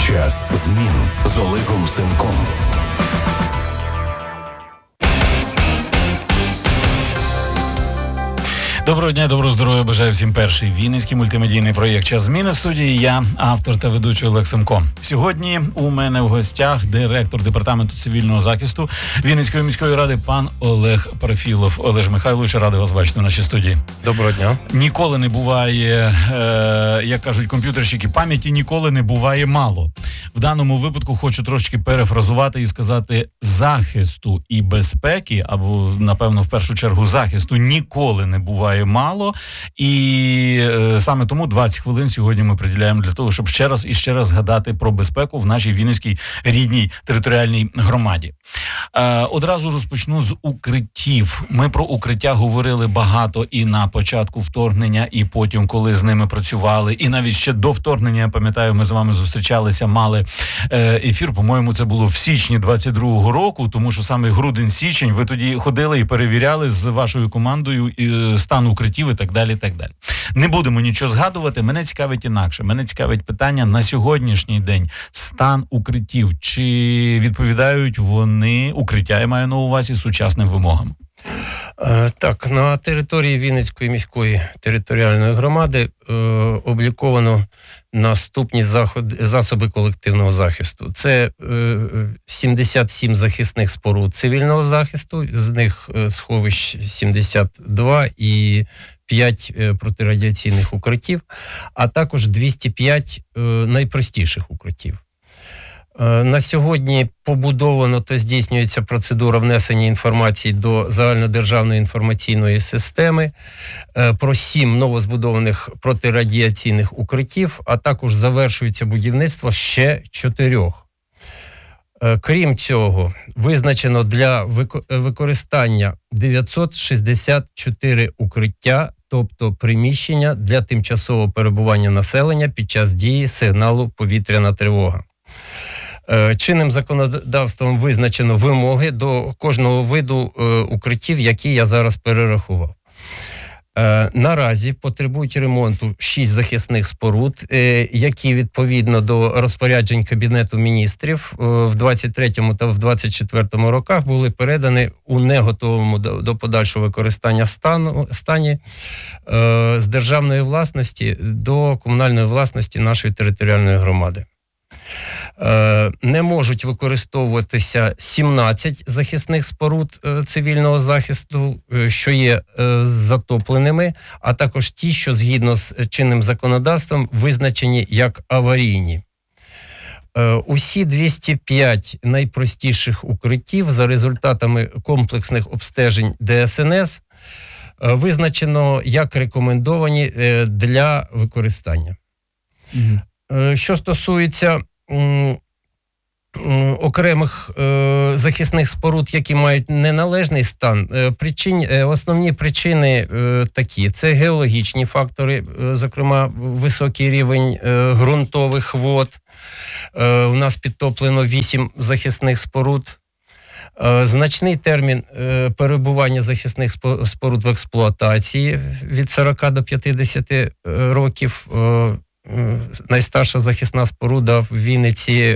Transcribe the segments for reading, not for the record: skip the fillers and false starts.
Час змін з Олегом Семком. Доброго дня, доброго здоров'я, бажаю всім. Перший вінницький мультимедійний проєкт «Час зміни». В студії я, автор та ведучий Олег Семко. Сьогодні у мене в гостях директор департаменту цивільного захисту Вінницької міської ради пан Олег Парфілов. Олеж Михайлович, радий вас бачити в нашій студії. Доброго дня. Ніколи не буває, як кажуть комп'ютерщики, пам'яті ніколи не буває мало. В даному випадку хочу трошечки перефразувати і сказати, захисту і безпеки, або, напевно, в першу чергу, захисту ніколи не буває мало. І саме тому 20 хвилин сьогодні ми приділяємо для того, щоб ще раз і ще раз згадати про безпеку в нашій Вінницькій рідній територіальній громаді. Одразу розпочну з укриттів. Ми про укриття говорили багато і на початку вторгнення, і потім, коли з ними працювали. І навіть ще до вторгнення, я пам'ятаю, ми з вами зустрічалися, мали ефір, по-моєму, це було в січні 22-го року, тому що саме грудень-січень ви тоді ходили і перевіряли з вашою командою стан укриттів і так далі, і так далі. Не будемо нічого згадувати, мене цікавить інакше. Мене цікавить питання на сьогоднішній день. Стан укриттів. Чи відповідають вони, укриття я маю на увазі, сучасним вимогам? Так, на території Вінницької міської територіальної громади обліковано наступні засоби колективного захисту. Це 77 захисних споруд цивільного захисту, з них сховищ 72 і 5 протирадіаційних укриттів, а також 205 найпростіших укриттів. На сьогодні побудовано та здійснюється процедура внесення інформації до загальнодержавної інформаційної системи про 7 новозбудованих протирадіаційних укриттів, а також завершується будівництво ще 4. Крім цього, визначено для використання 964 укриття, тобто приміщення для тимчасового перебування населення під час дії сигналу «Повітряна тривога». Чинним законодавством визначено вимоги до кожного виду укриттів, які я зараз перерахував. Наразі потребують ремонту 6 захисних споруд, які відповідно до розпоряджень Кабінету міністрів в 23-му та в 24-му роках були передані у неготовому до подальшого використання стані з державної власності до комунальної власності нашої територіальної громади. Не можуть використовуватися 17 захисних споруд цивільного захисту, що є затопленими, а також ті, що згідно з чинним законодавством визначені як аварійні. Усі 205 найпростіших укриттів за результатами комплексних обстежень ДСНС визначено як рекомендовані для використання. Що стосується окремих захисних споруд, які мають неналежний стан, основні причини такі. Це геологічні фактори, зокрема високий рівень ґрунтових вод. У нас підтоплено 8 захисних споруд. Значний термін перебування захисних споруд в експлуатації від 40 до 50 років. Найстарша захисна споруда в Вінниці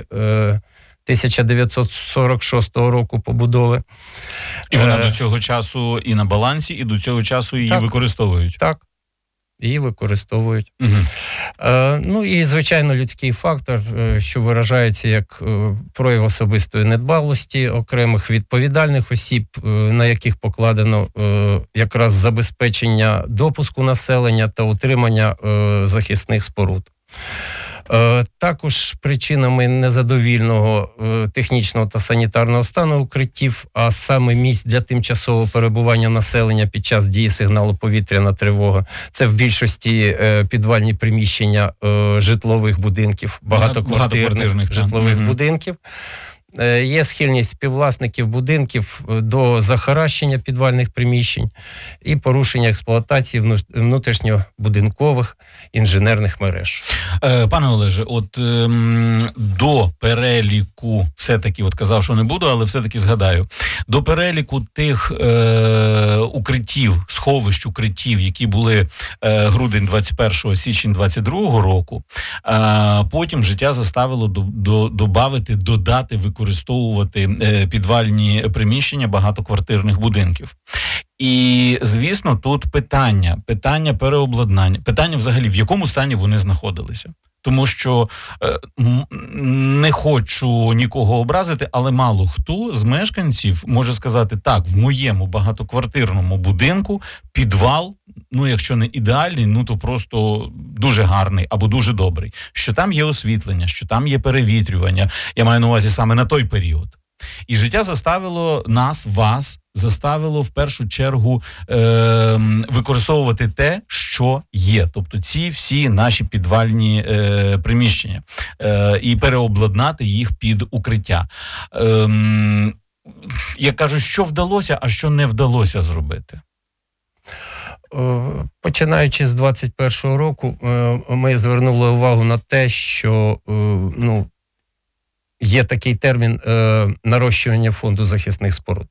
1946 року побудови. І вона до цього часу і на балансі, і до цього часу її використовують? Так, її використовують. Ну і, звичайно, людський фактор, що виражається як прояв особистої недбалості окремих відповідальних осіб, на яких покладено якраз забезпечення допуску населення та утримання захисних споруд. Також причинами незадовільного технічного та санітарного стану укриттів, а саме місць для тимчасового перебування населення під час дії сигналу «Повітряна тривога», це в більшості підвальні приміщення житлових будинків, багатоквартирних житлових будинків. Є схильність співвласників будинків до захаращення підвальних приміщень і порушення експлуатації внутрішньобудинкових інженерних мереж. Пане Олеже, от до переліку, все-таки, от казав, що не буду, але все-таки згадаю, до переліку тих укриттів, сховищ укриттів, які були грудень 21-го, січень 22-го року, потім життя заставило додати, використовувати підвальні приміщення багатоквартирних будинків. І, звісно, тут питання переобладнання, питання взагалі, в якому стані вони знаходилися. Тому що не хочу нікого образити, але мало хто з мешканців може сказати, так, в моєму багатоквартирному будинку підвал, ну, якщо не ідеальний, ну, то просто дуже гарний або дуже добрий. Що там є освітлення, що там є перевітрювання, я маю на увазі саме на той період. І життя заставило вас заставило в першу чергу використовувати те, що є. Тобто ці всі наші підвальні приміщення. І переобладнати їх під укриття. Я кажу, що вдалося, а що не вдалося зробити? Починаючи з 21-го року, ми звернули увагу на те, що є такий термін нарощування фонду захисних споруд.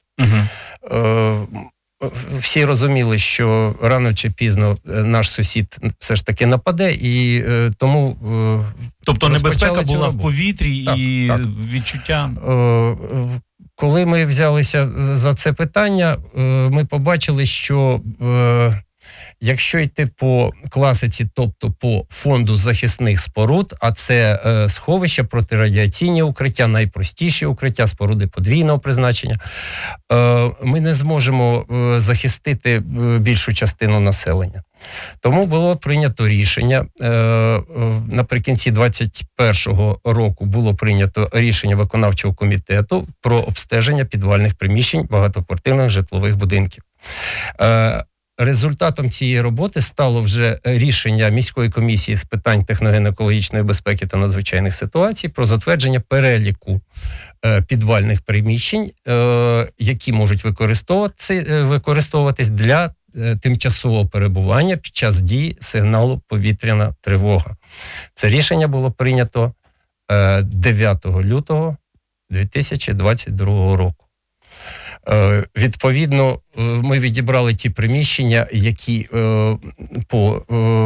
Всі розуміли, що рано чи пізно наш сусід все ж таки нападе, і тому... Тобто небезпека була в повітрі і відчуття... Коли ми взялися за це питання, ми побачили, що якщо йти по класиці, тобто по фонду захисних споруд, а це сховища, протирадіаційні укриття, найпростіші укриття, споруди подвійного призначення, ми не зможемо захистити більшу частину населення. Тому було прийнято рішення, наприкінці 2021 року було прийнято рішення виконавчого комітету про обстеження підвальних приміщень багатоквартирних житлових будинків. Результатом цієї роботи стало вже рішення міської комісії з питань техногенно-екологічної безпеки та надзвичайних ситуацій про затвердження переліку підвальних приміщень, які можуть використовуватись для тимчасового перебування під час дії сигналу «Повітряна тривога». Це рішення було прийнято 9 лютого 2022 року. Відповідно, ми відібрали ті приміщення, які по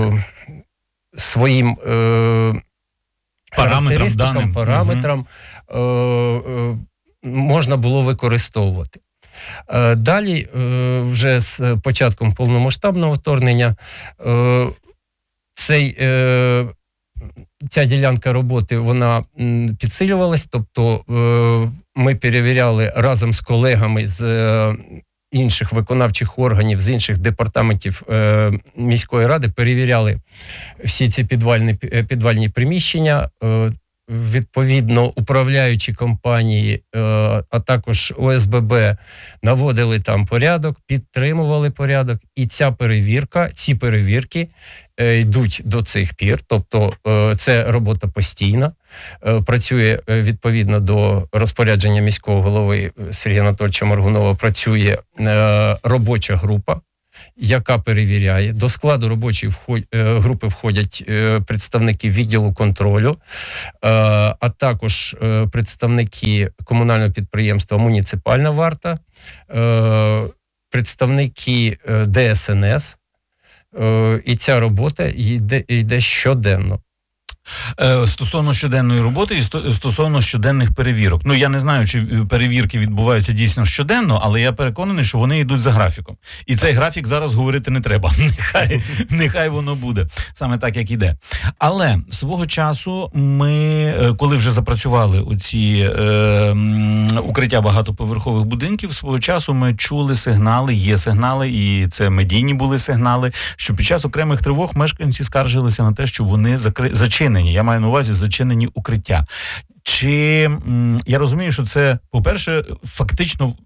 своїм параметрам можна було використовувати. Далі, вже з початком повномасштабного вторгнення, ця ділянка роботи, вона підсилювалась, тобто ми перевіряли разом з колегами з інших виконавчих органів, з інших департаментів міської ради, перевіряли всі ці підвальні приміщення. Відповідно, управляючі компанії, а також ОСББ наводили там порядок, підтримували порядок, і ці перевірки йдуть до цих пір, тобто це робота постійна, працює відповідно до розпорядження міського голови Сергія Анатольовича Моргунова, працює робоча група, яка перевіряє. До складу робочої групи входять представники відділу контролю, а також представники комунального підприємства «Муніципальна варта», представники ДСНС, і ця робота йде щоденно. Стосовно щоденної роботи і стосовно щоденних перевірок. Ну, я не знаю, чи перевірки відбуваються дійсно щоденно, але я переконаний, що вони йдуть за графіком. І цей графік зараз говорити не треба. Нехай воно буде саме так, як іде. Але свого часу ми, коли вже запрацювали оці укриття багатоповерхових будинків, свого часу ми чули сигнали, є сигнали, і це медійні були сигнали, що під час окремих тривог мешканці скаржилися на те, що вони зачинені. Я маю на увазі зачинені укриття. Чи я розумію, що це, по-перше, фактично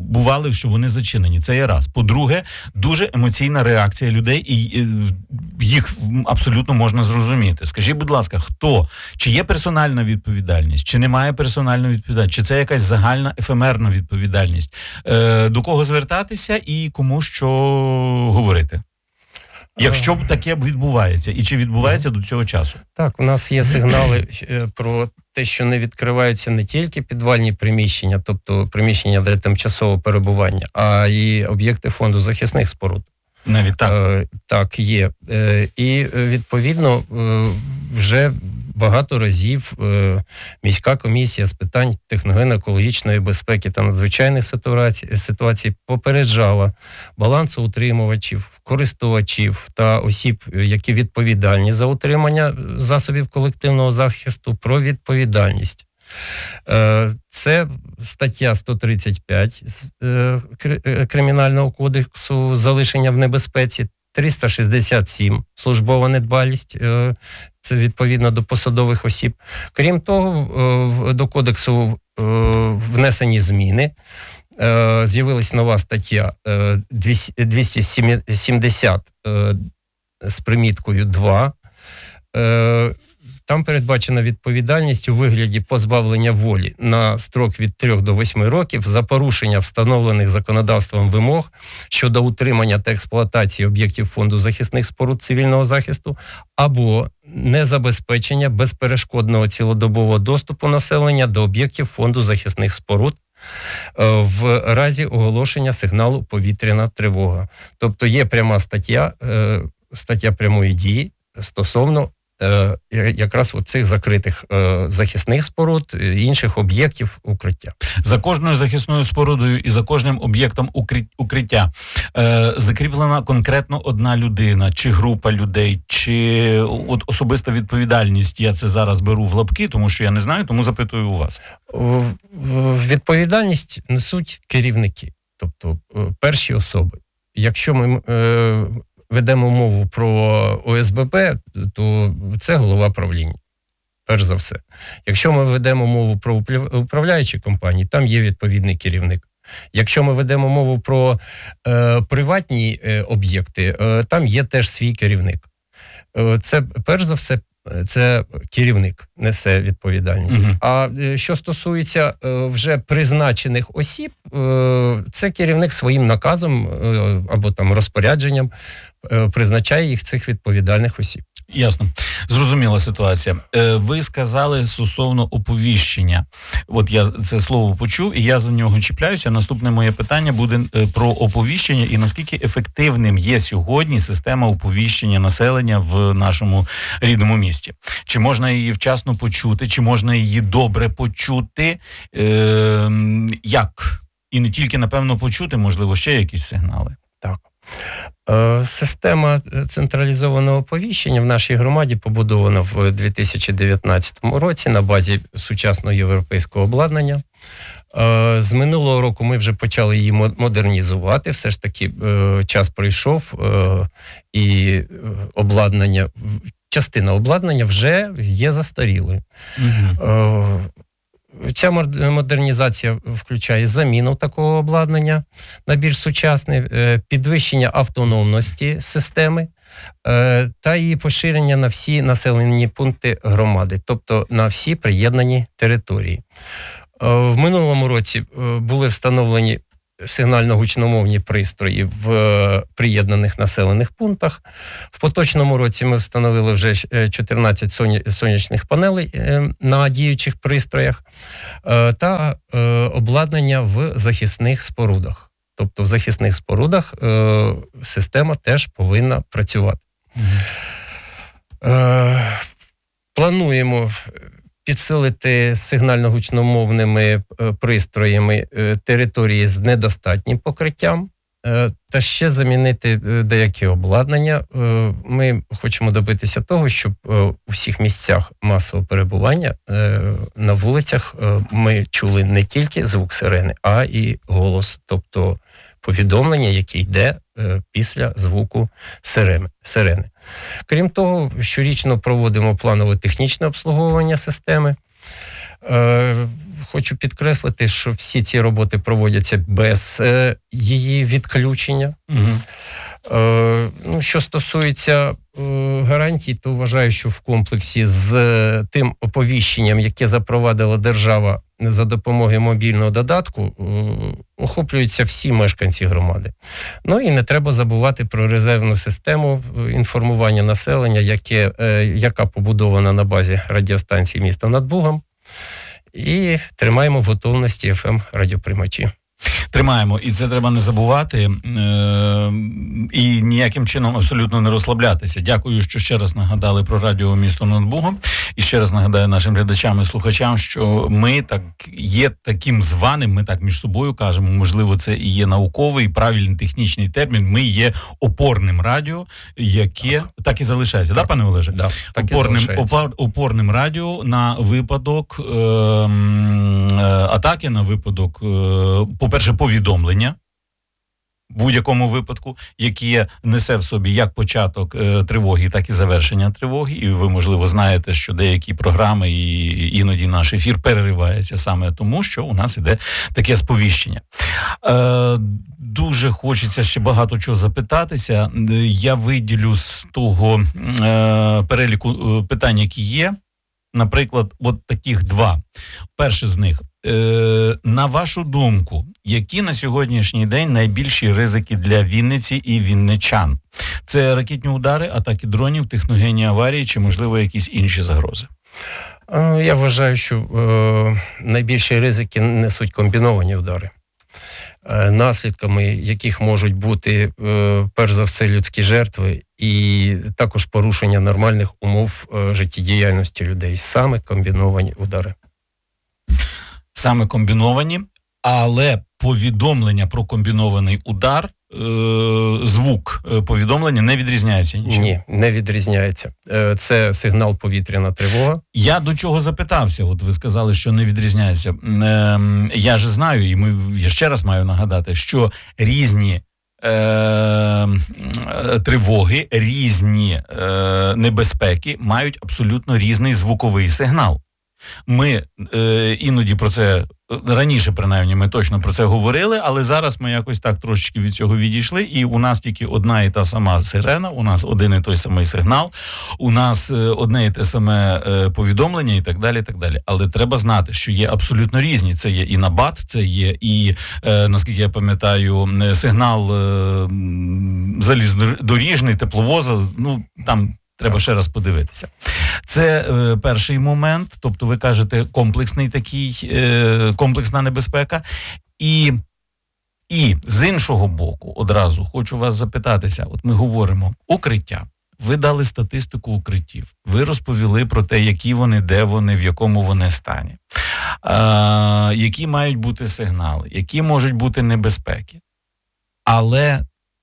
бували, що вони зачинені. Це є раз. По-друге, дуже емоційна реакція людей, і їх абсолютно можна зрозуміти. Скажіть, будь ласка, чи є персональна відповідальність, чи немає персональної відповідальності, чи це якась загальна ефемерна відповідальність? До кого звертатися і кому що говорити? Якщо б таке відбувається, і чи відбувається до цього часу? Так, у нас є сигнали про те, що не відкриваються не тільки підвальні приміщення, тобто приміщення для тимчасового перебування, а й об'єкти фонду захисних споруд. Навіть так? Так, є. І, відповідно, вже багато разів міська комісія з питань техногенно-екологічної безпеки та надзвичайних ситуацій попереджала балансоутримувачів, користувачів та осіб, які відповідальні за утримання засобів колективного захисту, про відповідальність. Це стаття 135 Кримінального кодексу «Залишення в небезпеці», 367 службова недбалість, це відповідно до посадових осіб. Крім того, до кодексу внесені зміни. З'явилась нова стаття 270 з приміткою 2. Там передбачена відповідальність у вигляді позбавлення волі на строк від 3 до 8 років за порушення встановлених законодавством вимог щодо утримання та експлуатації об'єктів фонду захисних споруд цивільного захисту або незабезпечення безперешкодного цілодобового доступу населення до об'єктів фонду захисних споруд в разі оголошення сигналу «Повітряна тривога». Тобто є пряма стаття прямої дії стосовно якраз цих закритих захисних споруд, інших об'єктів укриття. За кожною захисною спорудою і за кожним об'єктом укриття закріплена конкретно одна людина, чи група людей, чи от особиста відповідальність. Я це зараз беру в лапки, тому що я не знаю, тому запитую у вас. Відповідальність несуть керівники, тобто перші особи. Якщо ми ведемо мову про ОСББ, то це голова правління, перш за все. Якщо ми ведемо мову про управляючі компанії, там є відповідний керівник. Якщо ми ведемо мову про приватні об'єкти, там є теж свій керівник. Це, перш за все, це керівник несе відповідальність. А що стосується вже призначених осіб, це керівник своїм наказом або там розпорядженням призначає їх, цих відповідальних осіб. Ясно. Зрозуміла ситуація. Ви сказали стосовно оповіщення. От я це слово почув, і я за нього чіпляюся. Наступне моє питання буде про оповіщення і наскільки ефективним є сьогодні система оповіщення населення в нашому рідному місті. Чи можна її вчасно почути, чи можна її добре почути? Як? І не тільки, напевно, почути, можливо, ще якісь сигнали. Так. Система централізованого оповіщення в нашій громаді побудована в 2019 році на базі сучасного європейського обладнання. З минулого року ми вже почали її модернізувати. Все ж таки час пройшов, і частина обладнання вже є застарілою. Ця модернізація включає заміну такого обладнання на більш сучасне, підвищення автономності системи та її поширення на всі населені пункти громади, тобто на всі приєднані території. В минулому році були встановлені сигнально-гучномовні пристрої в приєднаних населених пунктах. В поточному році ми встановили вже 14 сонячних панелей на діючих пристроях та обладнання в захисних спорудах. Тобто в захисних спорудах система теж повинна працювати. Плануємо підсилити сигнально-гучномовними пристроями території з недостатнім покриттям та ще замінити деякі обладнання. Ми хочемо добитися того, щоб у всіх місцях масового перебування на вулицях ми чули не тільки звук сирени, а і голос, тобто повідомлення, яке йде після звуку сирени. Крім того, щорічно проводимо планове технічне обслуговування системи. хочу підкреслити, що всі ці роботи проводяться без її відключення. Що стосується гарантій, то вважаю, що в комплексі з тим оповіщенням, яке запровадила держава за допомогою мобільного додатку, охоплюються всі мешканці громади. Ну і не треба забувати про резервну систему інформування населення, яка побудована на базі радіостанції міста над Бугом. І тримаємо в готовності FM-радіоприймачі. Тримаємо, і це треба не забувати, і ніяким чином абсолютно не розслаблятися. Дякую, що ще раз нагадали про радіо «Місто над Бугом». І ще раз нагадаю нашим глядачам і слухачам, що ми так є таким званим, ми так між собою кажемо, можливо, це і є науковий, правильний технічний термін, ми є опорним радіо, яке так і залишається, так, пане Олеже? Да, опорним радіо на випадок атаки, на випадок, по-перше, повідомлення в будь-якому випадку, яке несе в собі як початок тривоги, так і завершення тривоги. І ви, можливо, знаєте, що деякі програми і іноді наш ефір переривається саме тому, що у нас іде таке сповіщення. Дуже хочеться ще багато чого запитатися. Я виділю з того переліку питань, які є. Наприклад, от таких два. Перше з них. На вашу думку, які на сьогоднішній день найбільші ризики для Вінниці і вінничан? Це ракетні удари, атаки дронів, техногенні аварії чи, можливо, якісь інші загрози? Я вважаю, що найбільші ризики несуть комбіновані удари, наслідками яких можуть бути, перш за все, людські жертви і також порушення нормальних умов життєдіяльності людей. Саме комбіновані удари. Саме комбіновані, але повідомлення про комбінований удар, звук повідомлення не відрізняється нічим? Ні, не відрізняється. Це сигнал повітряна тривога. Я до чого запитався? От ви сказали, що не відрізняється. Я же знаю, і я ще раз маю нагадати, що різні тривоги, різні небезпеки мають абсолютно різний звуковий сигнал. Ми іноді про це, раніше принаймні, ми точно про це говорили, але зараз ми якось так трошечки від цього відійшли, і у нас тільки одна і та сама сирена, у нас один і той самий сигнал, у нас одне і те саме повідомлення і так далі, і так далі. Але треба знати, що є абсолютно різні. Це є і набат, це є і, наскільки я пам'ятаю, сигнал залізнодоріжний, тепловоза, ну, там треба ще раз подивитися. Це перший момент, тобто ви кажете комплексний такий, комплексна небезпека. І з іншого боку, одразу хочу вас запитатися, от ми говоримо укриття. Ви дали статистику укриттів, ви розповіли про те, які вони, де вони, в якому вони стані, які мають бути сигнали, які можуть бути небезпеки. Але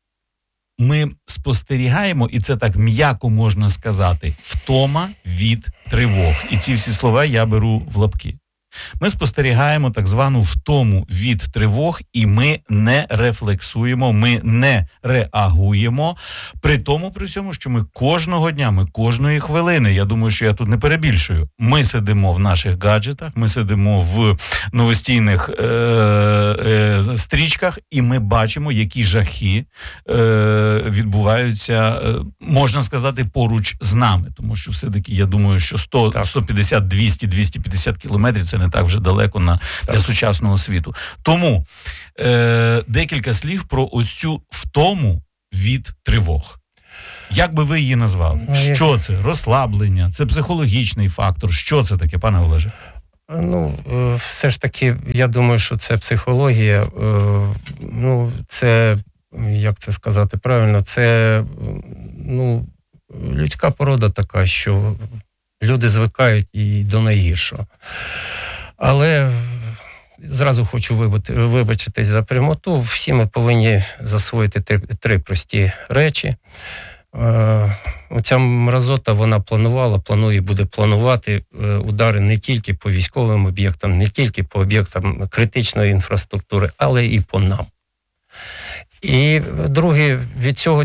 ми спостерігаємо, і це так м'яко можна сказати, втома від тривог. І ці всі слова я беру в лапки. Ми спостерігаємо так звану втому від тривог, і ми не рефлексуємо, ми не реагуємо. При всьому, що ми кожного дня, ми кожної хвилини, я думаю, що я тут не перебільшую, ми сидимо в наших гаджетах, ми сидимо в новостійних стрічках, і ми бачимо, які жахи відбуваються, можна сказати, поруч з нами. Тому що все-таки, я думаю, що 150, 200, 250 кілометрів – це не так вже далеко для сучасного світу. Тому декілька слів про ось цю втому від тривог. Як би ви її назвали? Що це? Розслаблення? Це психологічний фактор? Що це таке, пане Олеже? Ну, все ж таки, я думаю, що це психологія. Ну, це, як це сказати правильно, це, ну, людська порода така, що люди звикають і до найгіршого. Але зразу хочу вибачитись за прямоту. Всі ми повинні засвоїти три прості речі. Оця мразота, вона планує і буде планувати удари не тільки по військовим об'єктам, не тільки по об'єктам критичної інфраструктури, але і по нам. І друге, від цього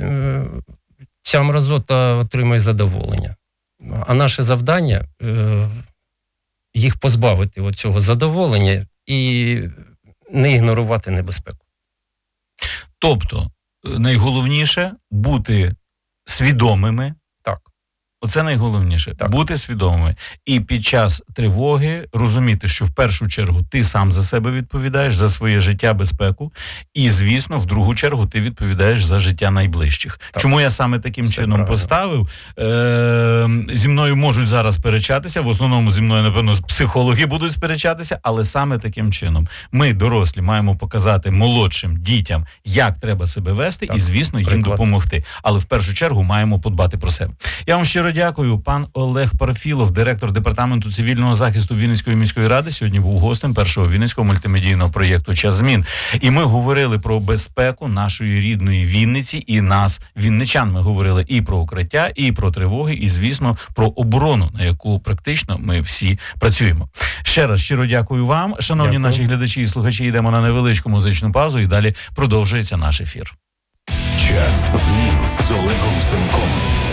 ця мразота отримує задоволення. А наше завдання їх позбавити цього задоволення і не ігнорувати небезпеку. Тобто, найголовніше бути свідомими. Так. Оце найголовніше. Так. Бути свідомими. І під час тривоги розуміти, що в першу чергу ти сам за себе відповідаєш, за своє життя, безпеку. І, звісно, в другу чергу ти відповідаєш за життя найближчих. Так. Чому я саме таким чином поставив? Зі мною можуть зараз сперечатися. В основному зі мною, напевно, психологи будуть сперечатися. Але саме таким чином ми, дорослі, маємо показати молодшим дітям, як треба себе вести. Так. І, звісно, їм Приклад. допомогти. Але в першу чергу маємо подбати про себе. Я вам щиро дякую. Пан Олег Парфілов, директор департаменту цивільного захисту Вінницької міської ради, сьогодні був гостем першого вінницького мультимедійного проєкту «Час змін». І ми говорили про безпеку нашої рідної Вінниці і нас, вінничан. Ми говорили і про укриття, і про тривоги, і, звісно, про оборону, на яку практично ми всі працюємо. Ще раз щиро дякую вам. Шановні Дякую. наші глядачі і слухачі, йдемо на невеличку музичну паузу і далі продовжується наш ефір. Час змін з Олегом Семком.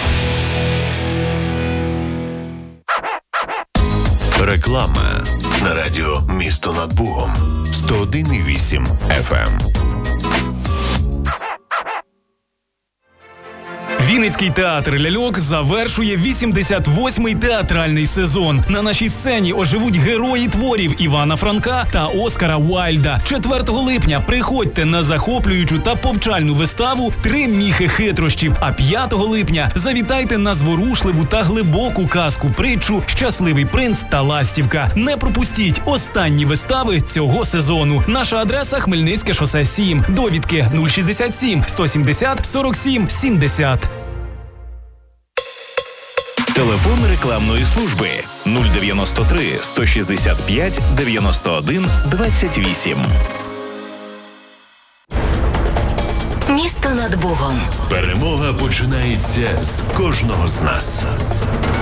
Реклама на радіо «Місто над Бугом» 101,8 FM. Вінницький театр ляльок завершує 88-й театральний сезон. На нашій сцені оживуть герої творів Івана Франка та Оскара Уайльда. 4 липня приходьте на захоплюючу та повчальну виставу «Три міхи хитрощів», а 5 липня завітайте на зворушливу та глибоку казку-притчу «Щасливий принц та ластівка». Не пропустіть останні вистави цього сезону. Наша адреса – Хмельницьке шосе 7. Довідки 067 170 47 70. Телефон рекламної служби 093 165 91 28. Місто над Бугом. Перемога починається з кожного з нас.